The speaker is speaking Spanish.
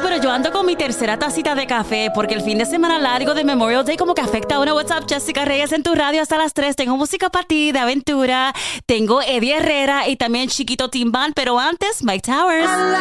pero yo ando con mi tercera tacita de café porque el fin de semana largo de Memorial Day como que afecta a uno. What's up, Jessica Reyes en tu radio hasta las 3. Tengo música para ti de aventura. Tengo Eddie Herrera y también Chiquito Timbán, pero antes, Mike Towers.